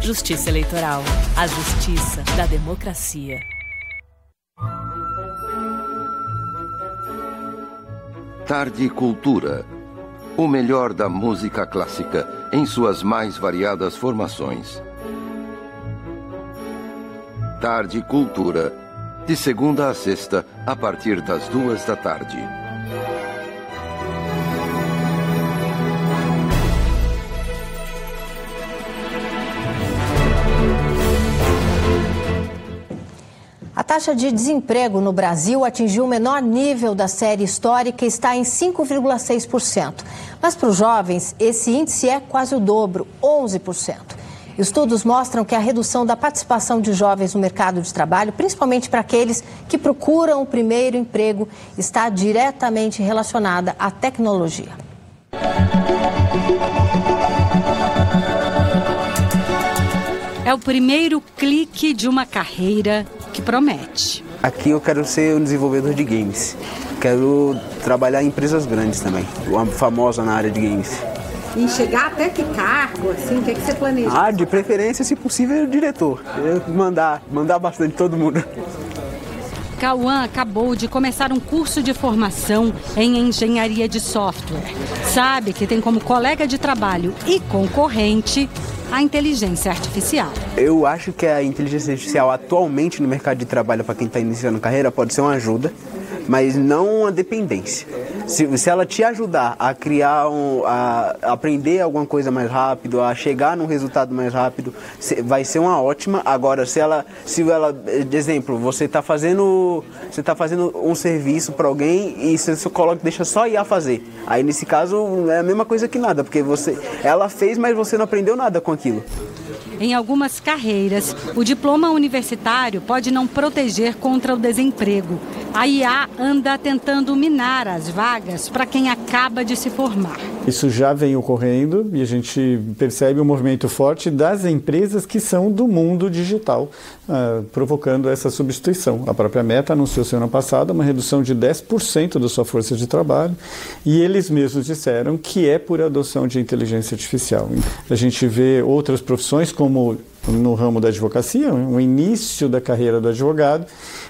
Justiça Eleitoral. A justiça da democracia. Tarde Cultura. O melhor da música clássica em suas mais variadas formações. Tarde Cultura. De segunda a sexta, a partir das 14h. A taxa de desemprego no Brasil atingiu o menor nível da série histórica e está em 5,6%. Mas para os jovens, esse índice é quase o dobro, 11%. Estudos mostram que a redução da participação de jovens no mercado de trabalho, principalmente para aqueles que procuram o primeiro emprego, está diretamente relacionada à tecnologia. É o primeiro clique de uma carreira que promete. Aqui eu quero ser um desenvolvedor de games. Quero trabalhar em empresas grandes também, uma famosa na área de games. E chegar até que cargo, assim, o que você planeja? De preferência, se possível, diretor. Mandar bastante todo mundo. Cauã acabou de começar um curso de formação em engenharia de software. Sabe que tem como colega de trabalho e concorrente a inteligência artificial. Eu acho que a inteligência artificial atualmente no mercado de trabalho para quem está iniciando carreira pode ser uma ajuda, mas não uma dependência. Se ela te ajudar a criar, a aprender alguma coisa mais rápido, a chegar num resultado mais rápido, vai ser uma ótima. Agora, se ela, de exemplo, você está fazendo um serviço para alguém e você deixa só IA fazer. Aí nesse caso é a mesma coisa que nada, porque ela fez, mas você não aprendeu nada com aquilo. Em algumas carreiras, o diploma universitário pode não proteger contra o desemprego. A IA anda tentando minar as vagas para quem acaba de se formar. Isso já vem ocorrendo e a gente percebe um movimento forte das empresas que são do mundo digital, provocando essa substituição. A própria Meta anunciou semana passada uma redução de 10% da sua força de trabalho e eles mesmos disseram que é por adoção de inteligência artificial. A gente vê outras profissões como no ramo da advocacia, o início da carreira do advogado,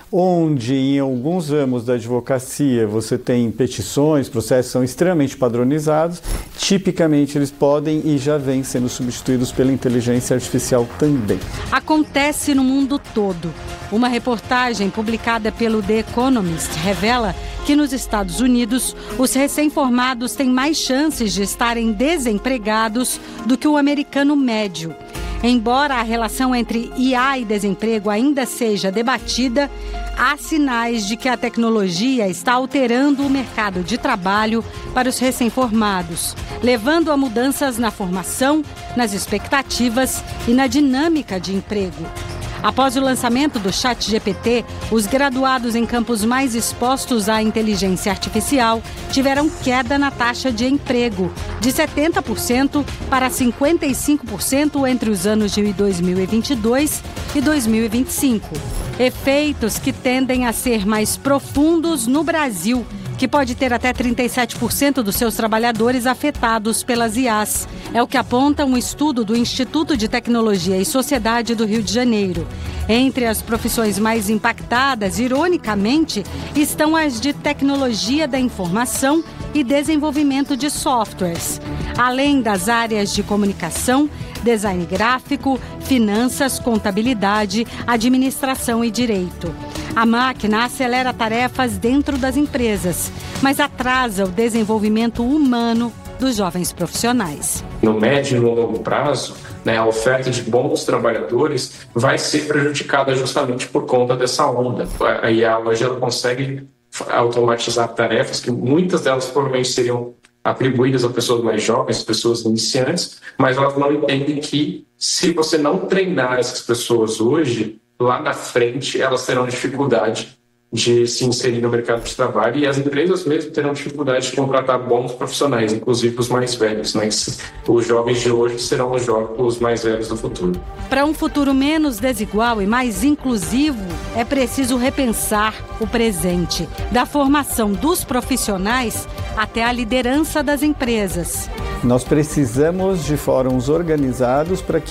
onde em alguns ramos da advocacia você tem petições, processos são extremamente padronizados, tipicamente eles podem e já vêm sendo substituídos pela inteligência artificial também. Acontece no mundo todo. Uma reportagem publicada pelo The Economist revela que nos Estados Unidos os recém-formados têm mais chances de estarem desempregados do que o americano médio. Embora a relação entre IA e desemprego ainda seja debatida, há sinais de que a tecnologia está alterando o mercado de trabalho para os recém-formados, levando a mudanças na formação, nas expectativas e na dinâmica de emprego. Após o lançamento do ChatGPT, os graduados em campos mais expostos à inteligência artificial tiveram queda na taxa de emprego, de 70% para 55% entre os anos de 2022 e 2025. Efeitos que tendem a ser mais profundos no Brasil, que pode ter até 37% dos seus trabalhadores afetados pelas IAs. É o que aponta um estudo do Instituto de Tecnologia e Sociedade do Rio de Janeiro. Entre as profissões mais impactadas, ironicamente, estão as de tecnologia da informação e desenvolvimento de softwares, além das áreas de comunicação, design gráfico, finanças, contabilidade, administração e direito. A máquina acelera tarefas dentro das empresas, mas atrasa o desenvolvimento humano dos jovens profissionais. No médio e no longo prazo, a oferta de bons trabalhadores vai ser prejudicada justamente por conta dessa onda. A IA hoje ela consegue automatizar tarefas que muitas delas provavelmente seriam atribuídas a pessoas mais jovens, pessoas iniciantes, mas elas não entendem que se você não treinar essas pessoas hoje, lá na frente elas terão dificuldade de se inserir no mercado de trabalho e as empresas mesmo terão dificuldade de contratar bons profissionais, inclusive os mais velhos. Os jovens de hoje serão os mais velhos do futuro. Para um futuro menos desigual e mais inclusivo, é preciso repensar o presente, da formação dos profissionais até a liderança das empresas. Nós precisamos de fóruns organizados para que